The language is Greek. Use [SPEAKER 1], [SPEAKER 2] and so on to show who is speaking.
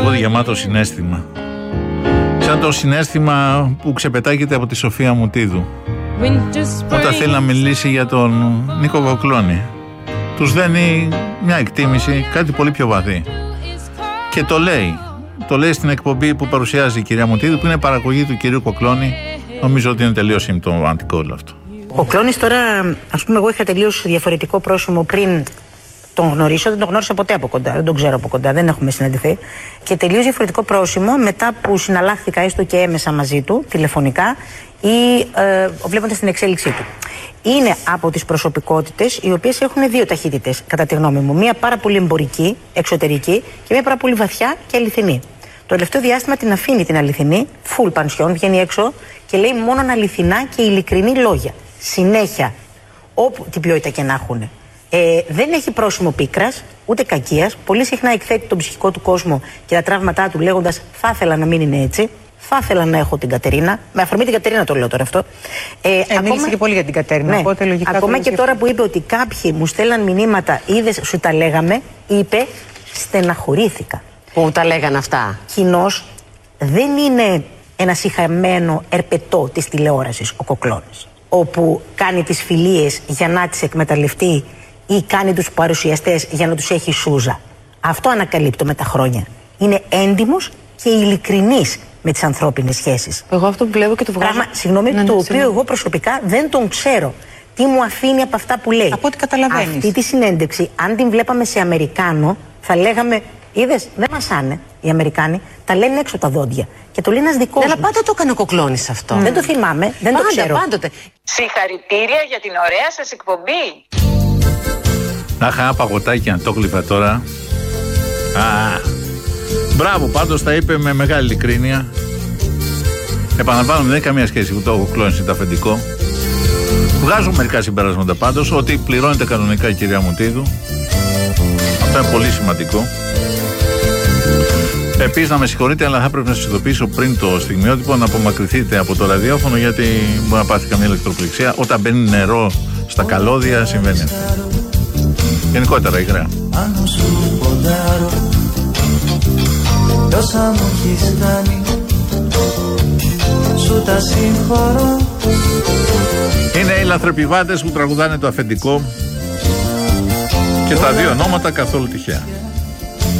[SPEAKER 1] τραγούδι γεμάτο συναίσθημα. Σαν το συναίσθημα που ξεπετάγεται από τη Σοφία Μουτίδου όταν θέλει να μιλήσει για τον Νίκο Κοκλώνη. Τους δένει μια εκτίμηση, κάτι πολύ πιο βαθύ. Και το λέει στην εκπομπή που παρουσιάζει η κυρία Μουτίδου, που είναι παραγωγή του κυρίου Κοκλώνη. Νομίζω ότι είναι τελείως συμπτωματικό όλο αυτό.
[SPEAKER 2] Ο Κλώνης τώρα, ας πούμε, εγώ είχα τελείως διαφορετικό πρόσημο πριν τον γνωρίσω, δεν τον γνώρισα ποτέ από κοντά, δεν τον ξέρω από κοντά, δεν έχουμε συναντηθεί. Και τελείως διαφορετικό πρόσημο μετά που συναλλάχθηκα έστω και έμεσα μαζί του, τηλεφωνικά ή βλέποντας την εξέλιξή του. Είναι από τις προσωπικότητες οι οποίες έχουν δύο ταχύτητες, κατά τη γνώμη μου. Μία πάρα πολύ εμπορική, εξωτερική, και μία πάρα πολύ βαθιά και αληθινή. Το τελευταίο διάστημα την αφήνει την αληθινή, full πανσιόν, βγαίνει έξω και λέει μόνο αληθινά και ειλικρινή λόγια. Συνέχεια, όπου την ποιότητα και να έχουν. Δεν έχει πρόσημο πίκρας, ούτε κακίας. Πολύ συχνά εκθέτει τον ψυχικό του κόσμο και τα τραύματά του λέγοντας θα ήθελα να μην είναι έτσι. Θα ήθελα να έχω την Κατερίνα. Με αφορμή την Κατερίνα το λέω τώρα αυτό.
[SPEAKER 3] Μίλησε και πολύ για την Κατερίνα.
[SPEAKER 2] Ναι,
[SPEAKER 3] οπότε λογικά
[SPEAKER 2] ακόμα και τώρα που είπε ότι κάποιοι μου στέλναν μηνύματα, είδες, σου τα λέγαμε, είπε στεναχωρήθηκα.
[SPEAKER 4] Που τα λέγανε αυτά.
[SPEAKER 2] Κοινώς δεν είναι ένα σιχαμένο ερπετό της τηλεόρασης ο Κοκλώνης, όπου κάνει τις φιλίες για να τις εκμεταλλευτεί ή κάνει τους παρουσιαστές για να τους έχει σούζα. Αυτό ανακαλύπτω με τα χρόνια. Είναι έντιμος και ειλικρινής με τις ανθρώπινες σχέσεις.
[SPEAKER 4] Εγώ αυτό που βλέπω και το βγάζω.
[SPEAKER 2] Πράγμα, συγγνώμη, το οποίο εγώ προσωπικά δεν τον ξέρω. Τι μου αφήνει από αυτά που λέει.
[SPEAKER 3] Από ό,τι καταλαβαίνεις.
[SPEAKER 2] Αυτή τη συνέντευξη, αν την βλέπαμε σε Αμερικάνο, θα λέγαμε, είδες, δεν μασάνε οι Αμερικάνοι, τα λένε έξω τα δόντια. Και το λέει ένας δικός μας.
[SPEAKER 4] Αλλά πάντα το έκανε ο Κοκλώνης αυτό.
[SPEAKER 2] Δεν το θυμάμαι, δεν το ξέρω.
[SPEAKER 4] Πάντοτε.
[SPEAKER 5] Συγχαρητήρια για την ωραία σας εκπομπή.
[SPEAKER 1] Να είχα ένα παγωτάκι αν το κλείφα τώρα. Μπράβο, πάντως τα είπε με μεγάλη ειλικρίνεια. Επαναλαμβάνω, δεν έχει καμία σχέση που το Κοκλώνης είναι το αφεντικό. Βγάζω μερικά συμπεράσματα πάντως, ότι πληρώνεται κανονικά η κυρία Μουτίδου. Αυτό είναι πολύ σημαντικό. Επίσης, να με συγχωρείτε, αλλά θα πρέπει να σας ειδοποιήσω πριν το στιγμιότυπο να απομακρυνθείτε από το ραδιόφωνο, γιατί μπορεί να πάθει καμία ηλεκτροπληξία. Όταν μπαίνει νερό στα καλώδια, συμβαίνει αυτό. Γενικότερα, υγραία. Είναι οι λαθρεπιβάτες που τραγουδάνε το αφεντικό και τα δύο ονόματα καθόλου τυχαία.